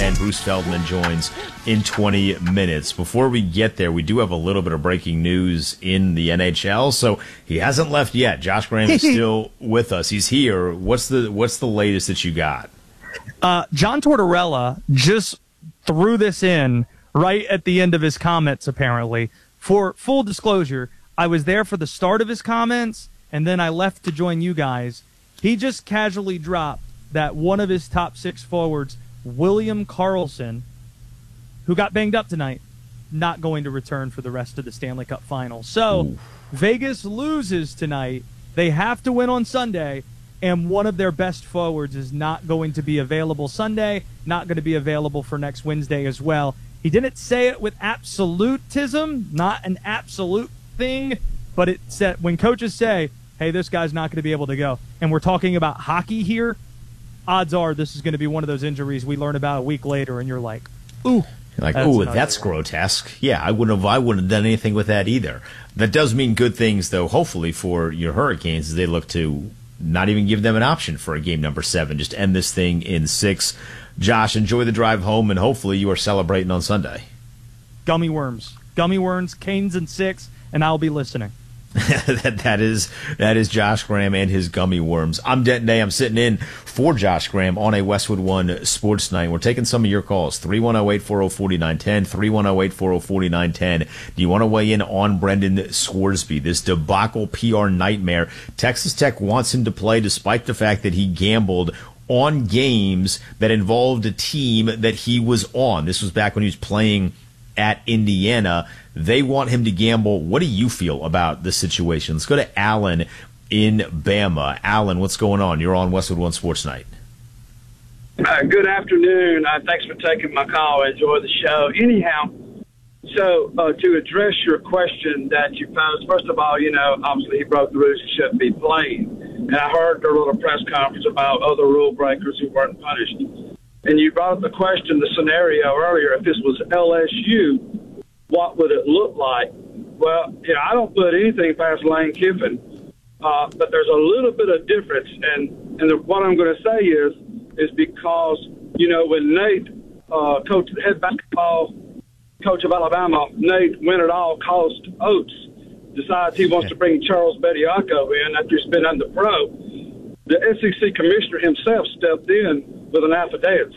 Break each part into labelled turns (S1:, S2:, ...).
S1: and Bruce Feldman joins in 20 minutes. Before we get there, we do have a little bit of breaking news in the NHL, so he hasn't left yet. Josh Graham is still with us. He's here. What's the latest that you got?
S2: John Tortorella just threw this in right at the end of his comments, apparently. For full disclosure, I was there for the start of his comments, and then I left to join you guys. He just casually dropped that one of his top 6 forwards, William Karlsson, who got banged up tonight, not going to return for the rest of the Stanley Cup Finals. So Vegas loses tonight. They have to win on Sunday, and one of their best forwards is not going to be available Sunday, not going to be available for next Wednesday as well. He didn't say it with absolutism, not an absolute thing, but it said when coaches say, hey, this guy's not going to be able to go, and we're talking about hockey here, odds are this is going to be one of those injuries we learn about a week later, and you're like, ooh.
S1: That's grotesque. Yeah, I wouldn't have done anything with that either. That does mean good things, though, hopefully, for your Hurricanes as they look to not even give them an option for a game number 7. Just end this thing in 6. Josh, enjoy the drive home, and hopefully you are celebrating on Sunday.
S2: Gummy worms, Canes in 6, and I'll be listening.
S1: that is Josh Graham and his gummy worms. I'm Denton Day. I'm sitting in for Josh Graham on a Westwood One Sports Night. We're taking some of your calls. 310-840-4910, 310-840-4910. Do you want to weigh in on Brendan Scoresby, this debacle PR nightmare? Texas Tech wants him to play despite the fact that he gambled on games that involved a team that he was on. This was back when he was playing at Indiana. They want him to gamble. What do you feel about this situation? Let's go to Alan in Bama. Alan, what's going on? You're on Westwood One Sports Night.
S3: Good afternoon. Thanks for taking my call. I enjoy the show. Anyhow, so to address your question that you posed, first of all, obviously he broke the rules. He shouldn't be playing. And I heard their little press conference about other rule breakers who weren't punished. And you brought up the question, the scenario earlier, if this was LSU, what would it look like? Well, I don't put anything past Lane Kiffin, but there's a little bit of difference. And what I'm going to say is because, when Nate, head basketball coach of Alabama, Nate Win-It-All Cost Oates, decides he wants to bring Charles Bediako in after he's been under pro, the SEC commissioner himself stepped in with an affidavit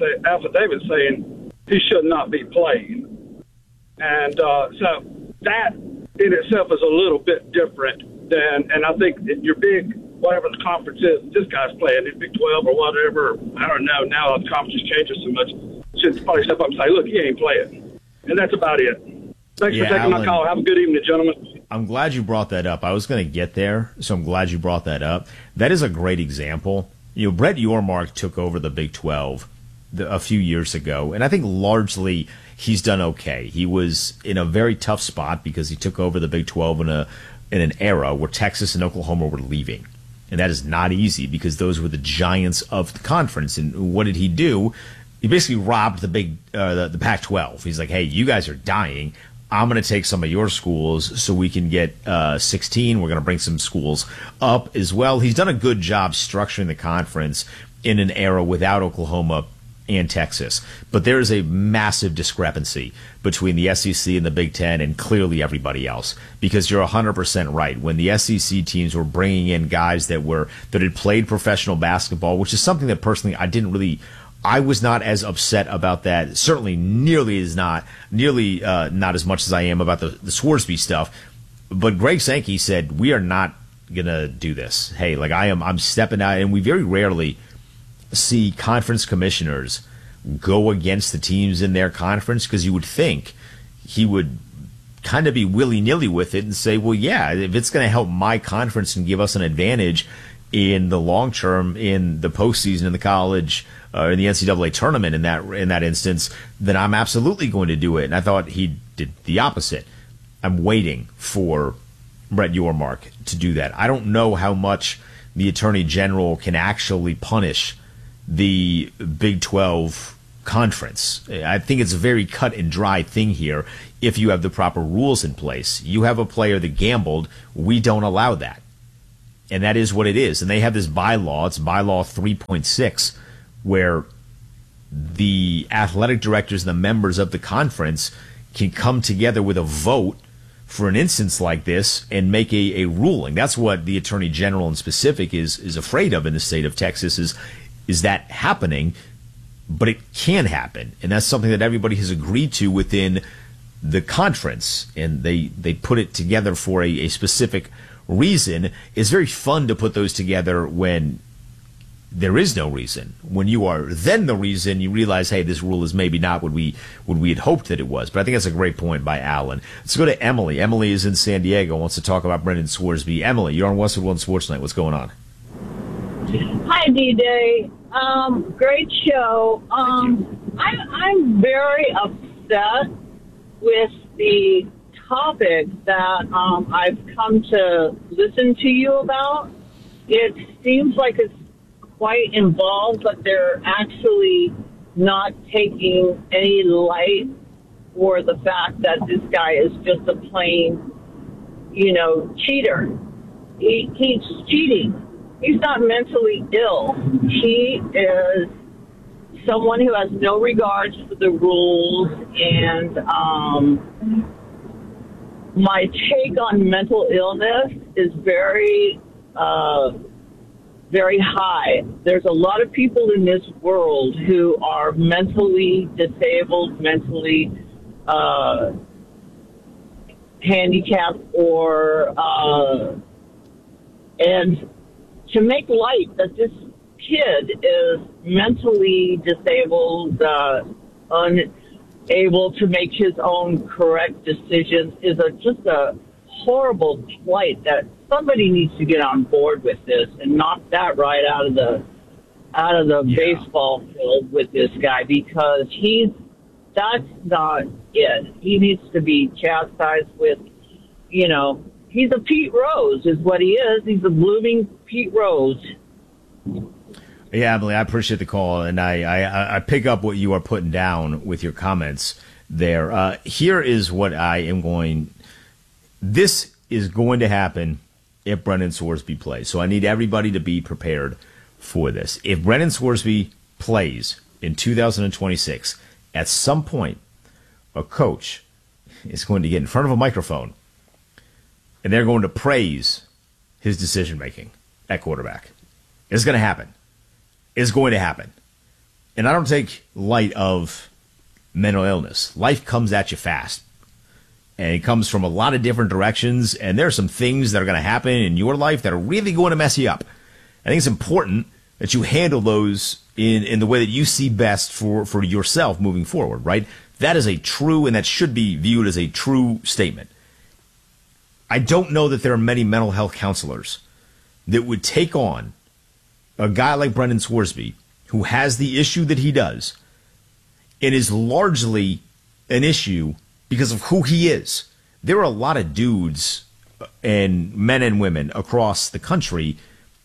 S3: saying he should not be playing. And so that in itself is a little bit different than, and I think that your big, whatever the conference is, this guy's playing in Big 12 or whatever, I don't know, now the conference is changing so much, should probably step up and say, look, he ain't playing. And that's about it. Thanks for taking my call. Have a good evening, gentlemen.
S1: I'm glad you brought that up. I was going to get there, so I'm glad you brought that up. That is a great example. Brett Yormark took over the Big 12 a few years ago, and I think largely he's done okay. He was in a very tough spot because he took over the Big 12 in an era where Texas and Oklahoma were leaving. And that is not easy because those were the giants of the conference. And what did he do? He basically robbed the Pac-12. He's like, hey, you guys are dying. I'm going to take some of your schools so we can get 16. We're going to bring some schools up as well. He's done a good job structuring the conference in an era without Oklahoma and Texas. But there is a massive discrepancy between the SEC and the Big Ten and clearly everybody else, because you're 100% right. When the SEC teams were bringing in guys that had played professional basketball, which is something that personally I was not as upset about that. Certainly not as much as I am about the Scoresby stuff. But Greg Sankey said, we are not going to do this. Hey, I'm stepping out, and we very rarely see conference commissioners go against the teams in their conference, because you would think he would kind of be willy-nilly with it and say, well, yeah, if it's going to help my conference and give us an advantage in the long term, in the postseason, in the college, or in the NCAA tournament in that instance, then I'm absolutely going to do it. And I thought he did the opposite. I'm waiting for Brett Yormark to do that. I don't know how much the Attorney General can actually punish the Big 12 conference. I think it's a very cut and dry thing here if you have the proper rules in place. You have a player that gambled. We don't allow that. And that is what it is. And they have this bylaw. It's bylaw 3.6, where the athletic directors and the members of the conference can come together with a vote for an instance like this and make a ruling. That's what the Attorney General in specific is afraid of in the state of Texas, is that happening, but it can happen. And that's something that everybody has agreed to within the conference, and they put it together for a specific reason. It's very fun to put those together when there is no reason. When you are then the reason, you realize, hey, this rule is maybe not what we had hoped that it was. But I think that's a great point by Alan. Let's go to Emily. Emily is in San Diego, wants to talk about Brendan Scoresby. Emily, you're on Westwood One Sports Night. What's going on?
S4: Hi, D-Day. Great show. I'm very upset with the topic that I've come to listen to you about. It seems like it's quite involved, but they're actually not taking any light for the fact that this guy is just a plain, cheater. He's cheating. He's not mentally ill. He is someone who has no regards for the rules, and my take on mental illness is very very high. There's a lot of people in this world who are mentally disabled, mentally handicapped, and to make light that this kid is mentally disabled, unable to make his own correct decisions is just a horrible plight that somebody needs to get on board with this and knock that right out of the baseball field with this guy, because that's not it. He needs to be chastised with, he's a Pete Rose is what he is. He's a blooming Pete Rose.
S1: Yeah, Emily, I appreciate the call, and I pick up what you are putting down with your comments there. Here is what I am going. This is going to happen if Brendan Scoresby plays. So I need everybody to be prepared for this. If Brendan Scoresby plays in 2026, at some point, a coach is going to get in front of a microphone, and they're going to praise his decision-making at quarterback. It's going to happen. It's going to happen. And I don't take light of mental illness. Life comes at you fast. And it comes from a lot of different directions. And there are some things that are going to happen in your life that are really going to mess you up. I think it's important that you handle those in the way that you see best for yourself moving forward, right? That is a true, and that should be viewed as a true statement. I don't know that there are many mental health counselors that would take on a guy like Brendan Scoresby, who has the issue that he does. It is largely an issue because of who he is. There are a lot of dudes and men and women across the country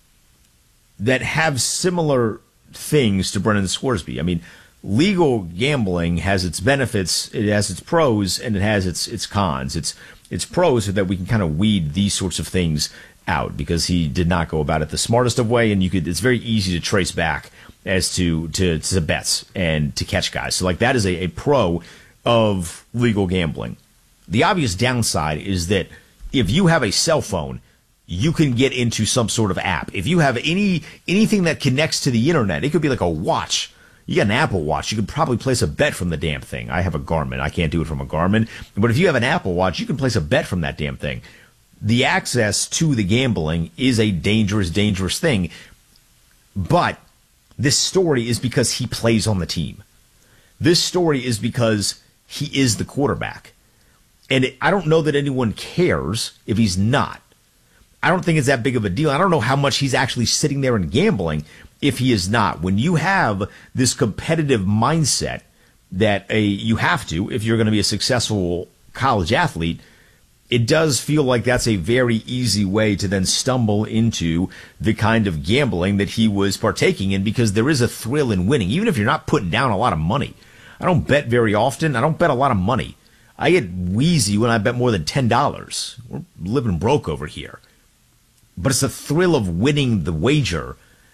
S1: that have similar things to Brendan Scoresby. I mean, legal gambling has its benefits, it has its pros, and it has its cons. Its pros are that we can kind of weed these sorts of things out because he did not go about it the smartest of way, and it's very easy to trace back as to bets and to catch guys. So like that is a pro of legal gambling. The obvious downside is that if you have a cell phone, you can get into some sort of app. If you have anything that connects to the internet, it could be like a watch. You got an Apple Watch, you could probably place a bet from the damn thing. I have a Garmin. I can't do it from a Garmin. But if you have an Apple Watch, you can place a bet from that damn thing. The access to the gambling is a dangerous, dangerous thing. But this story is because he plays on the team. This story is because he is the quarterback. And I don't know that anyone cares if he's not. I don't think it's that big of a deal. I don't know how much he's actually sitting there and gambling if he is not. When you have this competitive mindset that you have to, if you're going to be a successful college athlete, it does feel like that's a very easy way to then stumble into the kind of gambling that he was partaking in, because there is a thrill in winning, even if you're not putting down a lot of money. I don't bet very often. I don't bet a lot of money. I get wheezy when I bet more than $10. We're living broke over here. But it's the thrill of winning the wager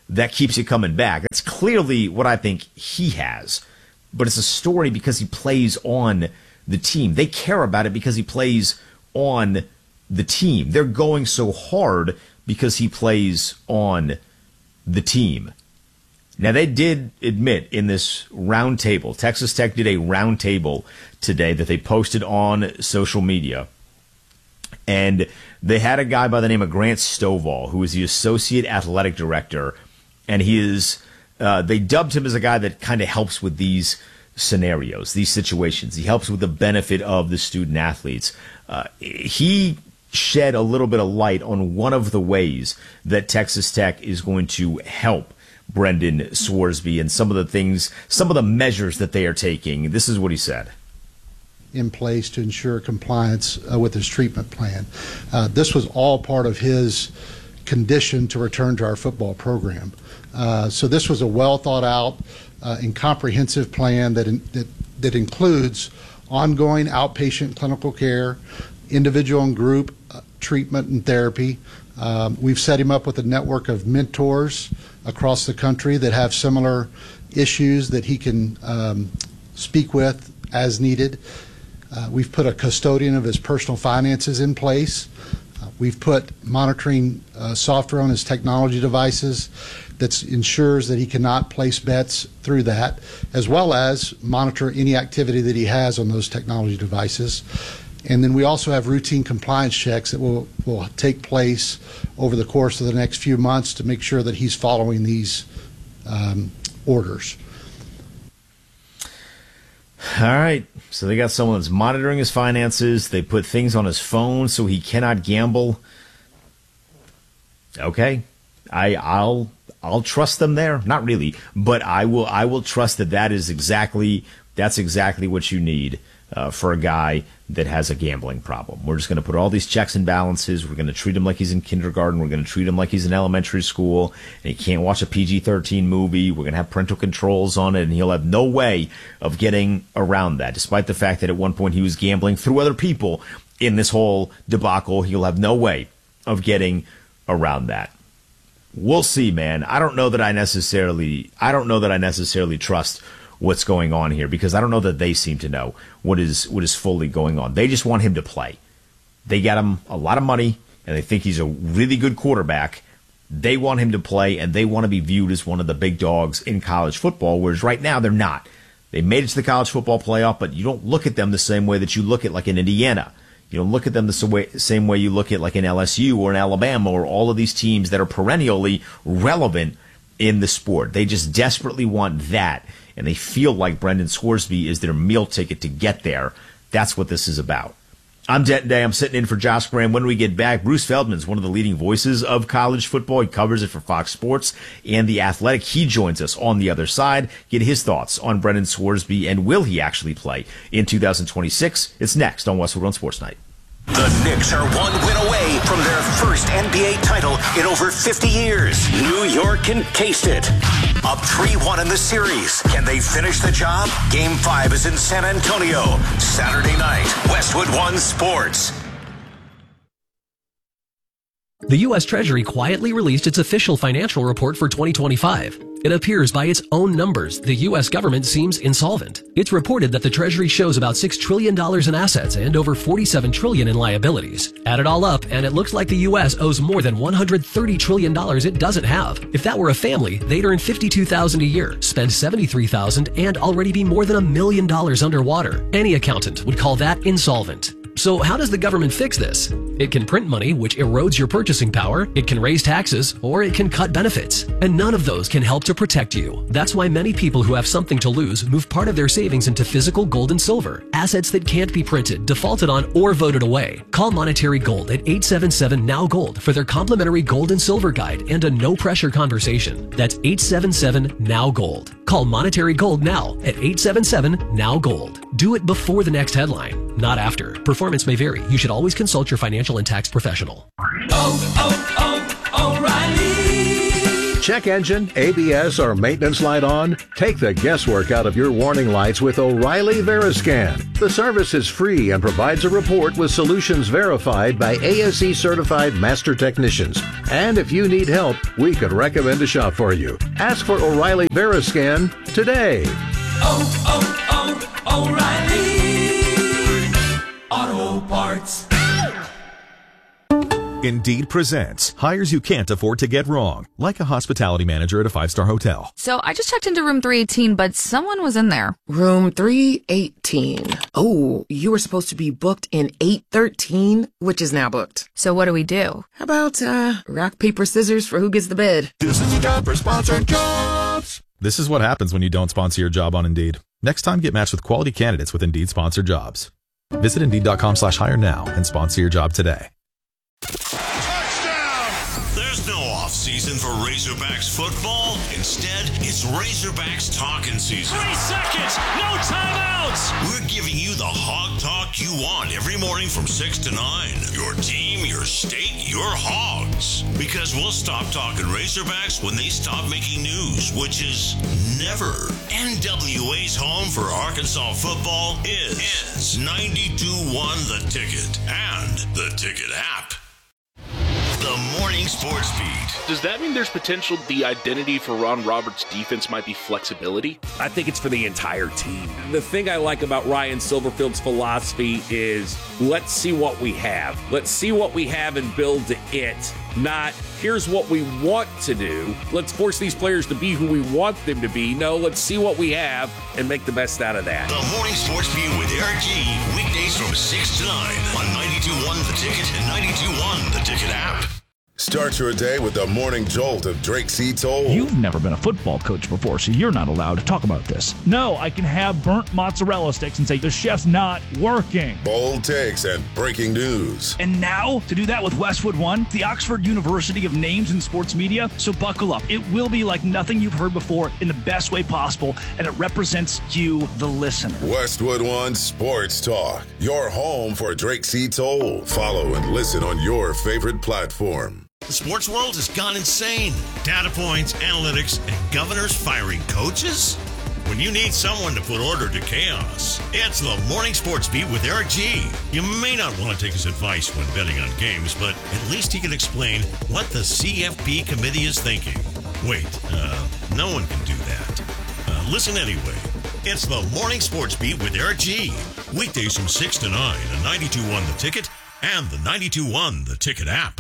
S1: that keeps you coming back. That's clearly what I think he has. But it's a story because he plays on the team. They care about it because he plays on the team. They're going so hard because he plays on the team. Now, they did admit in this round table, Texas Tech did a round table today that they posted on social media. And they had a guy by the name of Grant Stovall, who is the associate athletic director. And he is, they dubbed him as a guy that kind of helps with these scenarios, these situations. He helps with the benefit of the student athletes. He shed a little bit of light on one of the ways that Texas Tech is going to help Brendan Swarsby and some of the things, some of the measures that they are taking. This is what he said.
S5: In place to ensure compliance with his treatment plan. This was all part of his condition to return to our football program. So this was a well thought out and comprehensive plan that includes ongoing outpatient clinical care, individual and group treatment and therapy. We've set him up with a network of mentors across the country that have similar issues that he can speak with as needed. We've put a custodian of his personal finances in place. We've put monitoring software on his technology devices that ensures that he cannot place bets through that, as well as monitor any activity that he has on those technology devices. And then we also have routine compliance checks that will take place over the course of the next few months to make sure that he's following these orders.
S1: All right. So they got someone that's monitoring his finances. They put things on his phone so he cannot gamble. Okay. I'll trust them there. Not really, but I will trust that that's exactly what you need for a guy that has a gambling problem. We're just going to put all these checks and balances. We're going to treat him like he's in kindergarten. We're going to treat him like he's in elementary school. And he can't watch a PG-13 movie. We're going to have parental controls on it, and he'll have no way of getting around that. Despite the fact that at one point he was gambling through other people in this whole debacle, he'll have no way of getting around that. We'll see, man. I don't know that I necessarily trust what's going on here, because I don't know that they seem to know what is fully going on. They just want him to play. They got him a lot of money, and they think he's a really good quarterback. They want him to play, and they want to be viewed as one of the big dogs in college football, whereas right now they're not. They made it to the college football playoff, but you don't look at them the same way that you look at like in Indiana. You don't look at them the same way you look at like in LSU or in Alabama or all of these teams that are perennially relevant in the sport. They just desperately want that, and they feel like Brendan Swarsby is their meal ticket to get there. That's what this is about. I'm Denton Day. I'm sitting in for Josh Graham. When we get back, Bruce Feldman's one of the leading voices of college football. He covers it for Fox Sports and The Athletic. He joins us on the other side. Get his thoughts on Brendan Swarsby, and will he actually play in 2026? It's next on Westwood One Sports Night.
S6: The Knicks are one win away from their first NBA title in over 50 years. New York can taste it. Up 3-1 in the series. Can they finish the job? Game 5 is in San Antonio. Saturday night, Westwood One Sports.
S7: The U.S. Treasury quietly released its official financial report for 2025. It appears by its own numbers, the U.S. government seems insolvent. It's reported that the Treasury shows about $6 trillion in assets and over $47 trillion in liabilities. Add it all up, and it looks like the U.S. owes more than $130 trillion it doesn't have. If that were a family, they'd earn $52,000 a year, spend $73,000, and already be more than $1 million underwater. Any accountant would call that insolvent. So how does the government fix this? It can print money, which erodes your purchasing power, it can raise taxes, or it can cut benefits. And none of those can help to protect you. That's why many people who have something to lose move part of their savings into physical gold and silver, assets that can't be printed, defaulted on, or voted away. Call Monetary Gold at 877-NOW-GOLD for their complimentary gold and silver guide and a no-pressure conversation. That's 877-NOW-GOLD. Call Monetary Gold now at 877-NOW-GOLD. Do it before the next headline, not after. Performance may vary. You should always consult your financial and tax professional.
S8: O'Reilly. check engine, ABS, or maintenance light on? Take the guesswork out of your warning lights with O'Reilly Veriscan. The service is free and provides a report with solutions verified by ASE certified master technicians. And if you need help, we could recommend a shop for you. Ask for O'Reilly Veriscan today.
S9: O'Reilly Auto Parts.
S10: Indeed presents hires you can't afford to get wrong, like a hospitality manager at a 5-star hotel.
S11: So I just checked into room 318, but someone was in there.
S12: Room 318. Oh, you were supposed to be booked in 813, which is now booked.
S11: So what do we do?
S12: How about rock, paper, scissors for who gets the bed?
S9: This is a job for sponsored jobs.
S10: This is what happens when you don't sponsor your job on Indeed. Next time, get matched with quality candidates with Indeed sponsored jobs. Visit Indeed.com/hire now and sponsor your job today.
S13: Touchdown! There's no off-season for Razorbacks football. Instead, it's Razorbacks talking season.
S14: 3 seconds, no timeouts!
S13: We're giving you the hog talk you want every morning from 6 to 9. Your team, your state, your hogs. Because we'll stop talking Razorbacks when they stop making news, which is never. NWA's home for Arkansas football is 92.1 The Ticket and the Ticket app. The Morning Sports Beat.
S15: Does that mean there's potential the identity for Ron Roberts' defense might be flexibility?
S16: I think it's for the entire team. The thing I like about Ryan Silverfield's philosophy is let's see what we have. Let's see what we have and build to it. Not, here's what we want to do. Let's force these players to be who we want them to be. No, let's see what we have and make the best out of that.
S13: The Morning Sports Beat with Eric G. Weekdays from 6 to 9 on 92.1 The Ticket and 92.1 The Ticket app.
S17: Start your day with the morning jolt of Drake C. Toll.
S18: You've never been a football coach before, so you're not allowed to talk about this. No, I can have burnt mozzarella sticks and say the chef's not working.
S17: Bold takes and breaking news.
S18: And now, to do that with Westwood One, the Oxford University of names in sports media. So buckle up. It will be like nothing you've heard before in the best way possible, and it represents you, the listener.
S17: Westwood One Sports Talk, your home for Drake C. Toll. Follow and listen on your favorite platform.
S13: The sports world has gone insane. Data points, analytics, and governors firing coaches? When you need someone to put order to chaos, it's the Morning Sports Beat with Eric G. You may not want to take his advice when betting on games, but at least he can explain what the CFP committee is thinking. Wait, no one can do that. Listen anyway. It's the Morning Sports Beat with Eric G. Weekdays from 6 to 9 on 92.1 The Ticket and the 92.1 The Ticket app.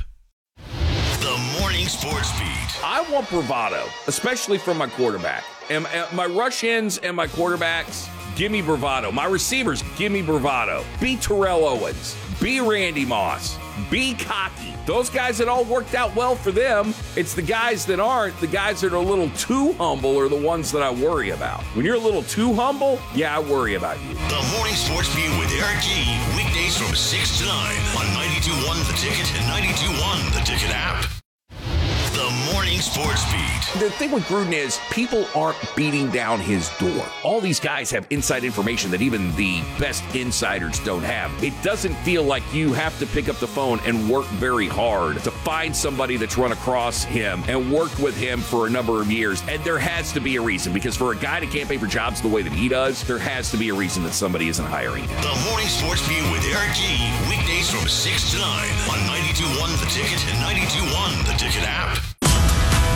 S13: The Morning Sports Beat.
S16: I want bravado, especially from my quarterback. And my rush ends and my quarterbacks, give me bravado. My receivers, give me bravado. Be Terrell Owens. Be Randy Moss. Be cocky. Those guys that all worked out well for them, it's the guys that aren't, the guys that are a little too humble are the ones that I worry about. When you're a little too humble, yeah, I worry about you.
S13: The Morning Sports Beat with Eric G. Weekdays from 6 to 9 on 92.1 The Ticket and 92.1 The Ticket app. The Morning Sports Beat.
S16: The thing with Gruden is people aren't beating down his door. All these guys have inside information that even the best insiders don't have. It doesn't feel like you have to pick up the phone and work very hard to find somebody that's run across him and worked with him for a number of years. And there has to be a reason, because for a guy that can't pay for jobs the way that he does, there has to be a reason that somebody isn't hiring him.
S13: The Morning Sports Beat with Eric G. Weekdays from 6 to 9 on 92.1 The Ticket and 92.1 The Ticket app.